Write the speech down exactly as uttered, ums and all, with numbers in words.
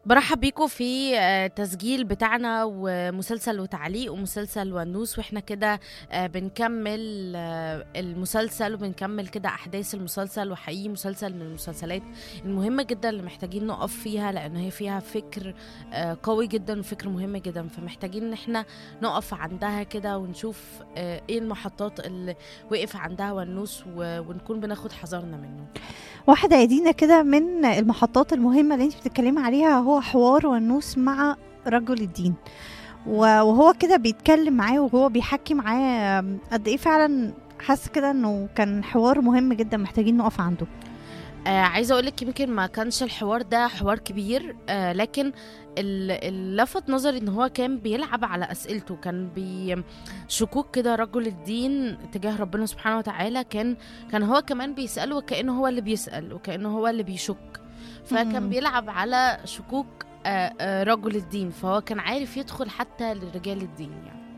برحب بيكم في آه، تسجيل بتاعنا ومسلسل وتعليق ومسلسل ونوس، واحنا كده آه، بنكمل آه، المسلسل وبنكمل كده احداث المسلسل. وحقيقي مسلسل من المسلسلات المهمة جدا اللي محتاجين نقف فيها، لان هي فيها فكر آه، قوي جدا وفكر مهم جدا، فمحتاجين ان احنا نقف عندها كده ونشوف آه، ايه المحطات اللي وقف عندها ونوس و- ونكون بناخد حذرنا منه. واحدة يدينا كده من المحطات المهمة اللي انت بتتكلمي عليها هو حوار ونوس مع رجل الدين. و- وهو كده بيتكلم معاه وهو بيحكي معاه آم، قد ايه فعلا حاسة كده انه كان حوار مهم جدا محتاجين نقف عنده. آه عايزه اقول لك يمكن ما كانش الحوار ده حوار كبير، آه لكن ال- اللي لفت نظري ان هو كان بيلعب على اسئلته، كان بي شكوك كده رجل الدين تجاه ربنا سبحانه وتعالى، كان كان هو كمان بيسأله وكأنه هو اللي بيسأل وكأنه هو اللي بيشك، فكان مم. بيلعب على شكوك آه آه رجل الدين، فهو كان عارف يدخل حتى لرجال الدين يعني.